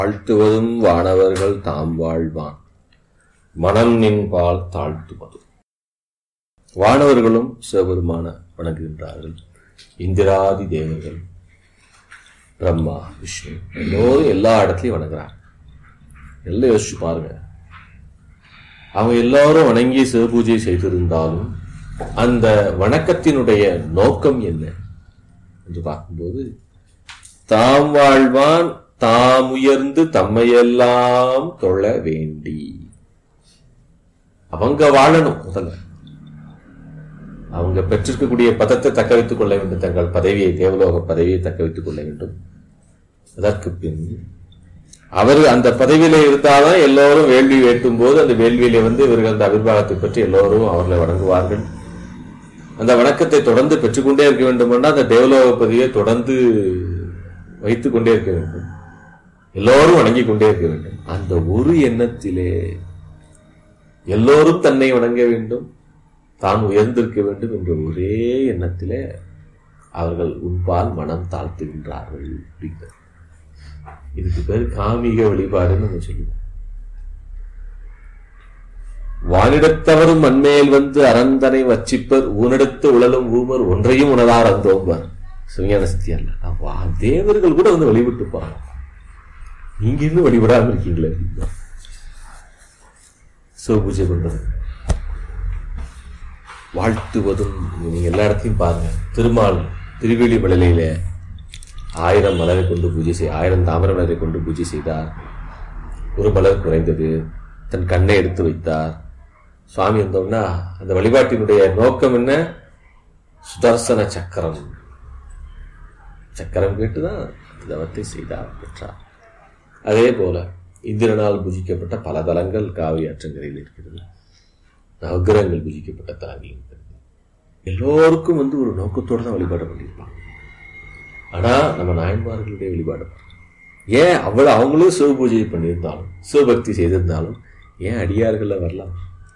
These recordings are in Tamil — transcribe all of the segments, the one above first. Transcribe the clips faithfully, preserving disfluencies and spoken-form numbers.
வாழ்த்துவதும் வானவர்கள் தாம் வாழ்வான் மனம் நின்பால் தாழ்த்துவதும். வானவர்களும் சிவபெருமான வணங்குகின்றார்கள். இந்திராதி தேவர்கள், பிரம்மா, விஷ்ணு எல்லோரும் எல்லா இடத்துலையும் வணங்குறாங்க. எல்லாம் யோசிச்சு பாருங்க. அவங்க எல்லாரும் வணங்கி சிவபூஜை செய்திருந்தாலும் அந்த வணக்கத்தினுடைய நோக்கம் என்ன என்று பார்க்கும்போது, தாம் வாழ்வான் தாம் உயர்ந்து தம்மையெல்லாம் தொழ வேண்டி. அவங்க வாழணும். முதல்ல அவங்க பெற்றிருக்கக்கூடிய பதத்தை தக்க வைத்துக் கொள்ள வேண்டும். தங்கள் பதவியை, தேவலோக பதவியை தக்க வைத்துக் கொள்ள வேண்டும். அதற்கு பின் அவர் அந்த பதவியில இருந்தால்தான் எல்லோரும் வேள்வி வேட்டும் போது அந்த வேள்வியில வந்து இவர்கள் அந்த அபிர்வாகத்தை பற்றி எல்லோரும் அவர்களை வணங்குவார்கள். அந்த வணக்கத்தை தொடர்ந்து பெற்றுக்கொண்டே இருக்க வேண்டும் என்றால் அந்த தேவலோக பதவியை தொடர்ந்து வைத்துக் கொண்டே இருக்க வேண்டும். எல்லோரும் வணங்கிக் கொண்டே இருக்க வேண்டும். அந்த ஒரு எண்ணத்திலே எல்லோரும் தன்னை வணங்க வேண்டும், தான் உயர்ந்திருக்க வேண்டும் என்ற ஒரே எண்ணத்திலே அவர்கள் உன்பால் மனம் தாழ்த்துகின்றார்கள். அப்படிங்கிறது இதுக்கு பேர் காமிக வழிபாடுன்னு நம்ம சொல்லுவோம். வானிடத்தவரும் மண்மேல் வந்து அரந்தனை வச்சிப்பர் ஊனிடத்து உழலும் ஊமர் ஒன்றையும் உணரார் அந்தோம்பர். சிவஞான சித்தியார் தேவர்கள் கூட வந்து வழிபட்டு போறாங்க. நீங்க இன்னும் வழிபடாம இருக்கீங்களே. சிவபூஜை பண்றது, வாழ்த்துவதும் நீங்க எல்லா இடத்தையும் பாருங்க. திருமால் திருவேலி மலையில ஆயிரம் மலரை கொண்டு பூஜை செய் ஆயிரம் தாமரை மலரை கொண்டு பூஜை செய்தார். ஒரு மலர் குறைந்தது. தன் கண்ணை எடுத்து வைத்தார். சுவாமி வந்தோம்னா அந்த வழிபாட்டினுடைய நோக்கம் என்ன? சுதர்சன சக்கரம். சக்கரம் கேட்டுதான் தவத்தை செய்தார், பெற்றார். அதே போல இந்திரனால் பூஜிக்கப்பட்ட பல தலங்கள் காவிரி ஆற்றங்கரையில் இருக்கிறது. நவகிரகங்கள் பூஜிக்கப்பட்ட தலங்கள் இருக்கிறது. எல்லோருக்கும் வந்து ஒரு நோக்கத்தோடு தான் வழிபாடு பண்ணியிருப்பாங்க. ஆனா நம்ம நாயன்மார்களுடைய வழிபாடு ஏன் அவ்வளவு அவங்களும் சிவ பூஜை பண்ணியிருந்தாலும் சிவபக்தி செய்திருந்தாலும் ஏன் அடியார்கள்ல வரலாம்?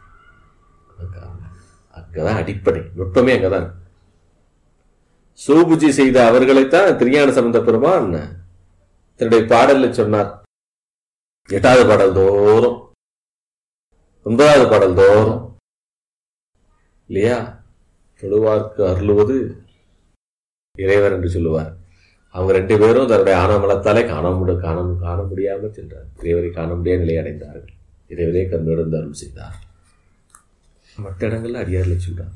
அங்கதான் அடிப்படை நுட்பமே. அங்கதான் சிவபூஜை செய்த அவர்களைத்தான் திருஞான சம்பந்த பெருமான் தன்னுடைய பாடல்ல சொன்னார். எட்டாவது பாடல் தோறும், ஒன்பதாவது பாடல் தோறும் இல்லையா, தொழுவார்க்கு அருளுவது இறைவர் என்று சொல்லுவார். அவங்க ரெண்டு பேரும் தன்னுடைய ஆனமலத்தாலே காண முடி காண காண முடியாமல் சென்றார். இறைவரை காண முடியாத நிலை அடைந்தார்கள். இறைவரே கண்ணிடந்து அருள் செய்தார். மற்ற இடங்கள்ல அடியார்ல சொல்றார்.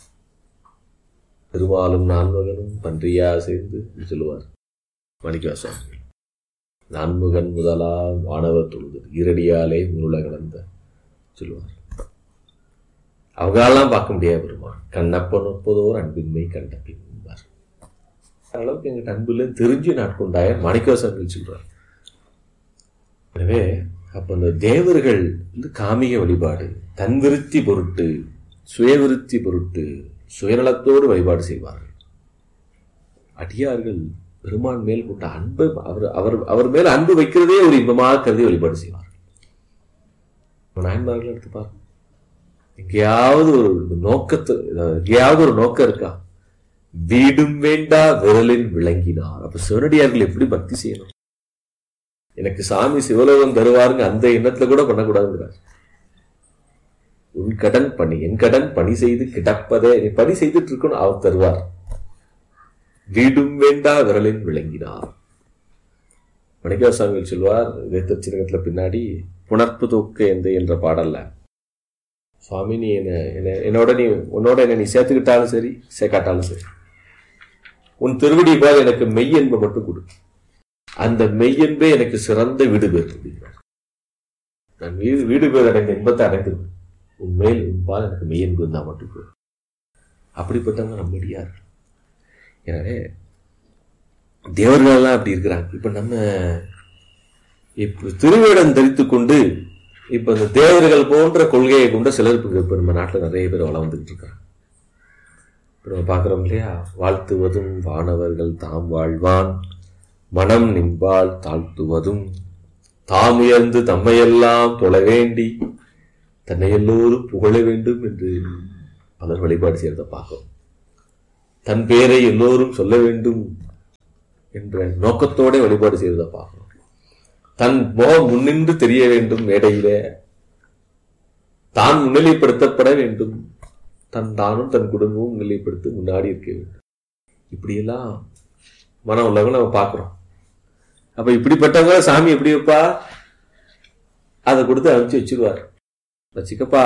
பெருமாளும் நான்முகனும் பன்றியா சேர்ந்து சொல்லுவார் மாணிக்கவாசகர். நான்முகன் முதலா வானவர் தொழுது ஈரடியாலே முருள கலந்த சொல்லுவார். அவங்களெல்லாம் பார்க்க முடியாது பெருமாள். கண்ணப்பன் ஒப்பதோர் அன்பின்மை கண்ட பின் அளவுக்கு எங்க அன்புல தெரிஞ்சு நாட்கொண்டாய மாணிக்கவாசகர்கள் சொல்றார். எனவே அப்ப அந்த தேவர்கள் வந்து காமிக வழிபாடு, தன் விருத்தி பொருட்டு, சுயவிருத்தி பொருட்டு, சுயநலத்தோடு வழிபாடு செய்வார்கள். அடியார்கள் பெருமான் மேல் கொண்ட அன்பு, அவர் அவர் அவர் மேல் அன்பு வைக்கிறதே ஒரு இன்பமாக கருதி வழிபாடு செய்வார்கள். நாயன்மார்கள் எடுத்து பாருங்க. எங்கேயாவது ஒரு நோக்கத்து எங்கேயாவது ஒரு நோக்கம் இருக்கா? வீடும் வேண்டா விரலில் விளங்கினார். அப்ப சிவனடியார்கள் எப்படி பக்தி செய்யணும்? எனக்கு சாமி சிவலோகம் தருவாருங்க அந்த எண்ணத்துல கூட பண்ணக்கூடாதுங்கிறார். உன் கடன் பணி என் கடன் பணி செய்து கிடப்பதே, நீ பணி செய்துட்டு இருக்கணும், அவர் தருவார். வீடும் வேண்டா விரலில் விளங்கினார். மாணிக்கவாசகர் சொல்வார் இதே திருச்சிரகத்துல பின்னாடி புணர்ப்பு தூக்க எந்த என்ற பாடல்ல, சுவாமி நீ என்ன என்னோட நீ உன்னோட என்ன நீ சேர்த்துக்கிட்டாலும் சரி சேர்க்காட்டாலும் சரி, உன் திருவடி போல் எனக்கு மெய்யன்பை மட்டும் கொடு. அந்த மெய்யன்பே எனக்கு சிறந்த வீடு பேர் அப்படிங்கிறார். நான் வீடு வீடு பேர் அடைந்த இன்பத்தை அடைந்திருப்பேன். உண்மையில் உன்பால் எனக்கு மெய்யன்பு இருந்தால் மட்டும் போய். அப்படிப்பட்டவங்க நம்மடியார். எனவே தேவர்களெல்லாம் அப்படி இருக்கிறாங்க. இப்ப நம்ம இப்ப திருவேடம் தரித்து கொண்டு இப்ப இந்த தேவர்கள் போன்ற கொள்கையை கொண்ட சிலர் இப்ப நம்ம நாட்டில் நிறைய பேர் வளம் வந்துட்டு இருக்காங்க. நம்ம பார்க்கிறோம் இல்லையா, வாழ்த்துவதும் வானவர்கள் தாம் வாழ்வான் மனம் நின்பால் தாழ்த்துவதும் தாம் உயர்ந்து தம்மையெல்லாம் தொழ வேண்டி தன்னை எல்லோரும் புகழ வேண்டும் என்று பலர் வழிபாடு செய்யறத பார்க்கிறோம். தன் பேரை எல்லோரும் சொல்ல வேண்டும் என்ற நோக்கத்தோட வழிபாடு செய்யறத பார்க்கிறோம். தன் முகம் முன்னின்று தெரிய வேண்டும், மேடையிலே தான் முன்னிலைப்படுத்தப்பட வேண்டும், தன் தானும் தன் குடும்பமும் முன்னிலைப்படுத்தி முன்னாடி இருக்க வேண்டும். இப்படியெல்லாம் மனம் உள்ளவங்க நம்ம பார்க்கிறோம். அப்ப இப்படிப்பட்டவங்க சாமி எப்படி வைப்பா? அதை கொடுத்து அனுப்பிச்சு வச்சிருவார். வச்சுக்கப்பா,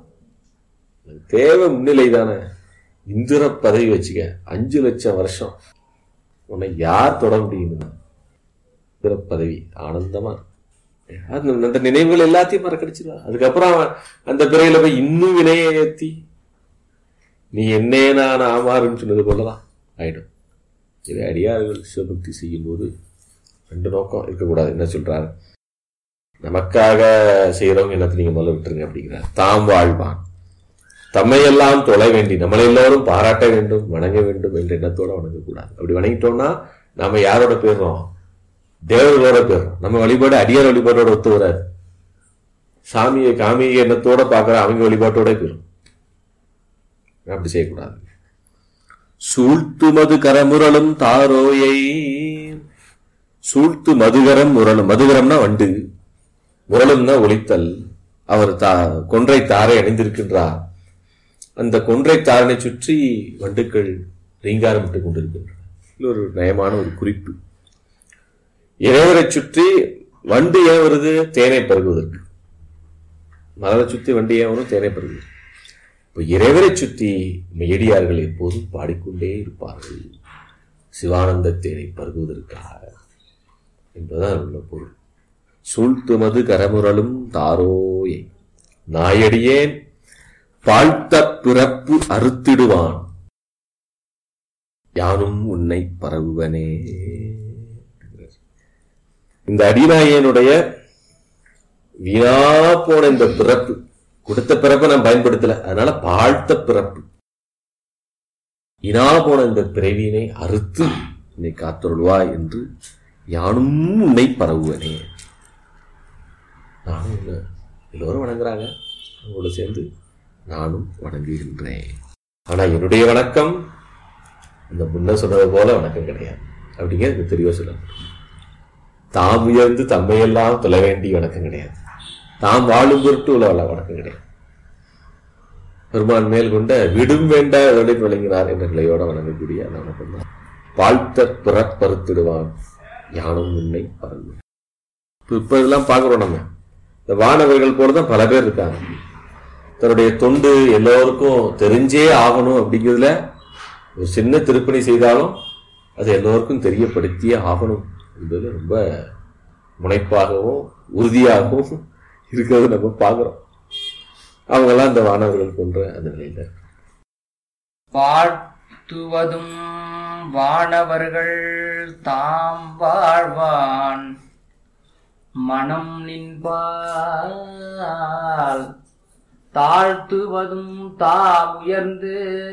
தேவை முன்னிலை தானே, இந்திர பதவி வச்சுக்க, அஞ்சு லட்சம் வருஷம் உன்னை யார் தொட முடியும்? இந்திர பதவி ஆனந்தமா அந்த நினைவுகள் எல்லாத்தையும் மறக்கடிச்சிருவா. அதுக்கப்புறம் அந்த பிறையில போய் இன்னும் வினையை ஏத்தி நீ என்னே நான் ஆமாறுன்னு சொன்னது போலதான் ஆயிடும். இதை அடியார்கள் சிவபக்தி செய்யும் போது ரெண்டு நோக்கம் இருக்கக்கூடாது. என்ன சொல்றாரு? நமக்காக செய்யறவங்க என்னத்தை நீங்க முதல்ல விட்டுருங்க அப்படிங்கிறார். தாம் வாழ்வான் தம்மையெல்லாம் தொலை வேண்டி நம்மளை எல்லோரும் பாராட்ட வேண்டும், வணங்க வேண்டும் என்ற எண்ணத்தோட வணங்கக்கூடாது. அப்படி வணங்கிட்டோம்னா நாம யாரோட போயிடுறோம்? தேவர்களோட போயிடுறோம். நம்ம வழிபாடு அடியார் வழிபாட்டோட ஒத்து வராது. சாமியை காமிய எண்ணத்தோட பாக்குற அவங்க வழிபாட்டோட போயிடும். அப்படி செய்யக்கூடாது. சூழ்த்து மது கரமுரலும் தாரோயை, சூழ்த்து மதுகரம் முரலும், மதுகரம்னா வண்டு, முரலும்னா ஒலித்தல். அவர் தா கொன்றை தாரை அணிந்திருக்கின்றார். அந்த கொன்றை தாரனை சுற்றி வண்டுக்கள் ரீங்காரமிட்டுக் கொண்டிருக்கின்றன. இது ஒரு நயமான ஒரு குறிப்பு. இறைவரை சுற்றி வண்டு ஏன் வருது? தேனை பருகுவதற்கு. மலரை சுற்றி வண்டு ஏன் வரும்? தேனை பருகுவது. இப்ப இறைவரை சுற்றி மெய்யடியார்கள் எப்போதும் பாடிக்கொண்டே இருப்பார்கள், சிவானந்த தேனை பருகுவதற்காக என்பதுதான் உள்ள பொருள். சூழ்த்துமது கரமுரலும் தாரோயை, நாயடியேன் பாழ்த்த பிறப்பு அறுத்திடுவான், யானும் உன்னை பரவுவனே. இந்த அடிநாயனுடைய வீணா போன இந்த பிறப்பு, கொடுத்த பிறப்பை நான் பயன்படுத்தல, அதனால பாழ்த்த பிறப்பு, வீணா போன இந்த பிறவியினை அறுத்து என்னை காத்தருள்வா என்று யானும் உன்னை பரவுவனே. நானும் எல்லோரும் வணங்குறாங்க, அவங்களோட சேர்ந்து நானும் வணங்குகின்றேன். ஆனா என்னுடைய வணக்கம் இந்த முன்ன சொன்னது போல வணக்கம் கிடையாது அப்படிங்கிறது தெளிவா சொல்லணும். தாம் உயர்ந்து தம்மையெல்லாம் தொலை வேண்டிய வணக்கம் கிடையாது. தாம் வாழும் பொருட்டு உள்ள வணக்கம் கிடையாது. பெருமான் மேல் கொண்ட விடும் வேண்ட வேலை விளங்கினார் என்ற நிலையோட வணங்கக்கூடிய அந்த வணக்கம் தான். வாழ்த்த பிறப்பறுத்திடுவான், யானும் உன்னை பறந்து. இப்ப இதெல்லாம் பாக்குறோம். நம்ம இந்த வானவர்கள் போலதான் பல பேர் இருக்காங்க. தன்னுடைய தொண்டு எல்லோருக்கும் தெரிஞ்சே ஆகணும் அப்படிங்கிறதுல ஒரு சின்ன திருப்பணி செய்தாலும் அது எல்லோருக்கும் தெரியப்படுத்தியே ஆகணும் என்பது ரொம்ப முனைப்பாகவும் உறுதியாகவும் இருக்கிறது நம்ம பார்க்கிறோம். அவங்கெல்லாம் இந்த வானவர்கள் போன்ற அந்த நிலையில வாழ்த்துவதும் வானவர்கள் தாம் வாழ்வான் மனம் நின்பால், தாழ்த்துவதும் தாம் உயர்ந்து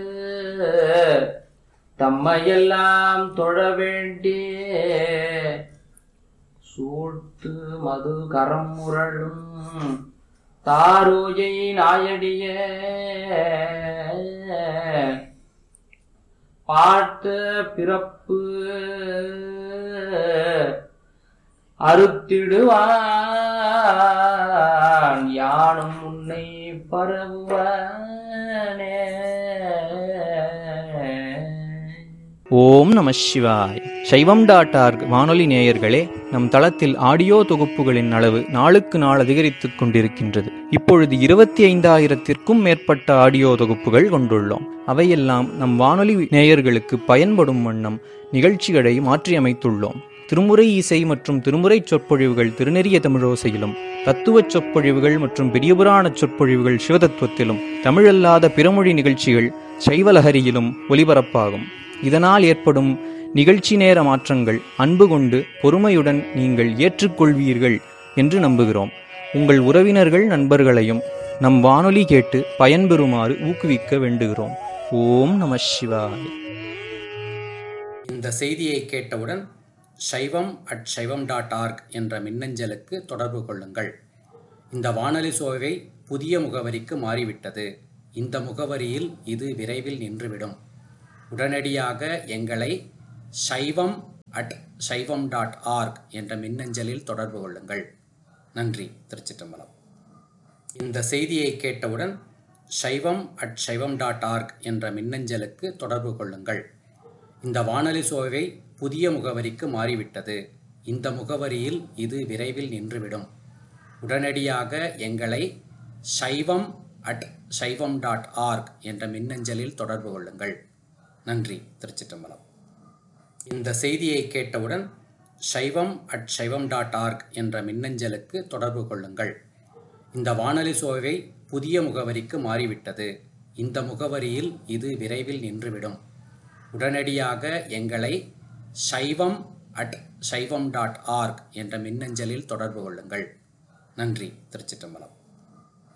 தம்மையெல்லாம் தொழ வேண்டிய சூழ்த்து மது கரம் முரளும் தாரோயை நாயடிய பாட்டு பிறப்பு அறுத்திடுவான், யானும் உன்னை பரவுவனே. ஓம் நம சிவாய். சைவம் டாட் ஆர்க் வானொலி நேயர்களே, நம் தளத்தில் ஆடியோ தொகுப்புகளின் அளவு நாளுக்கு நாள் அதிகரித்துக் கொண்டிருக்கின்றது. இப்பொழுது இருபத்தி ஐந்தாயிரத்திற்கும் மேற்பட்ட ஆடியோ தொகுப்புகள் கொண்டுள்ளோம். அவையெல்லாம் நம் வானொலி நேயர்களுக்கு பயன்படும் வண்ணம் நிகழ்ச்சிகளை மாற்றியமைத்துள்ளோம். திருமுறை இசை மற்றும் திருமுறை சொற்பொழிவுகள் திருநெறிய தமிழோசையிலும், தத்துவச் சொற்பொழிவுகள் மற்றும் பெரியபுராண சொற்பொழிவுகள் சிவதத்துவத்திலும், தமிழல்லாத பிறமொழி நிகழ்ச்சிகள் சைவலஹரியிலும் ஒலிபரப்பாகும். இதனால் ஏற்படும் நிகழ்ச்சி நேர மாற்றங்கள் அன்பு கொண்டு பொறுமையுடன் நீங்கள் ஏற்றுக்கொள்வீர்கள் என்று நம்புகிறோம். உங்கள் உறவினர்கள் நண்பர்களையும் நம் வானொலி கேட்டு பயன்பெறுமாறு ஊக்குவிக்க வேண்டுகிறோம். ஓம் நம சிவாய். இந்த செய்தியை கேட்டவுடன் சைவம் அட் சைவம் டாட் ஆர்க் என்ற மின்னஞ்சலுக்கு தொடர்பு கொள்ளுங்கள். இந்த வானொலி சோவை புதிய முகவரிக்கு மாறிவிட்டது. இந்த முகவரியில் இது விரைவில் நின்றுவிடும். உடனடியாக எங்களை சைவம் அட் சைவம் டாட் ஆர்க் என்ற மின்னஞ்சலில் தொடர்பு கொள்ளுங்கள். நன்றி. திருச்சிற்றம்பலம். இந்த செய்தியை கேட்டவுடன் சைவம் அட் சைவம் டாட் ஆர்க் என்ற மின்னஞ்சலுக்கு தொடர்பு கொள்ளுங்கள். இந்த வானொலி சோவை புதிய முகவரிக்கு மாறிவிட்டது. இந்த முகவரியில் இது விரைவில் நின்றுவிடும். உடனடியாக எங்களை சைவம் அட் சைவம் டாட் ஆர்க் என்ற மின்னஞ்சலில் தொடர்பு கொள்ளுங்கள். நன்றி. திருச்சிற்றம்பலம். இந்த செய்தியை கேட்டவுடன் சைவம் அட் சைவம் டாட் ஆர்க் என்ற மின்னஞ்சலுக்கு தொடர்பு கொள்ளுங்கள். இந்த வானொலி சோவை புதிய முகவரிக்கு மாறிவிட்டது. இந்த முகவரியில் இது விரைவில் நின்றுவிடும். உடனடியாக எங்களை சைவம் அட் சைவம் டாட் ஆர்க் என்ற மின்னஞ்சலில் தொடர்பு கொள்ளுங்கள். நன்றி. திருச்சிற்றம்பலம்.